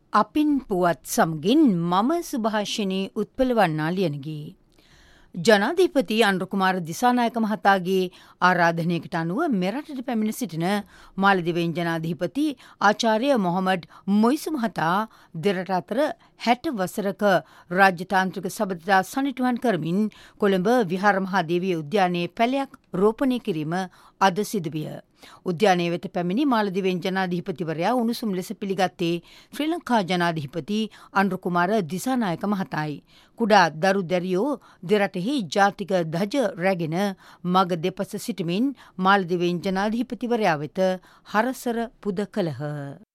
අපින් පුවත් සමගින් මම සුභාෂිනී උත්පලවන්නා ලියනගේ. ජනාධිපති අනුරකුමාර දිසානායක මහතාගේ ආරාධනයකට අනුව මෙරටට පැමිණ සිටින මාලදිවයින් ජනාධිපති ආචාර්ය මොහමඩ් මොයිසු මහතා දෙරට අතර 60 වසරක රාජ්‍යතාන්ත්‍රික සබඳතා සනිටුහන් කරමින් කොළඹ විහාර මහාදේවිය උද්‍යානයේ පැලයක් රෝපණය කිරීම අද සිදුවිය. උද්‍යානයේ වෙත පැමිණි මාලදිවයින් ජනාධිපතිවරයා උණුසුම් ලෙස පිළිගත්තේ ශ්‍රී ලංකා ජනාධිපති අනුරකුමාර දිසානායක මහතායි. කුඩා දරු දැරියෝ දෙරටෙහි ජාතික ධජ රැගෙන මග දෙපස සිටමින් මාලදිවයින් ජනාධිපතිවරයා වෙත හරසර පුද කළහ.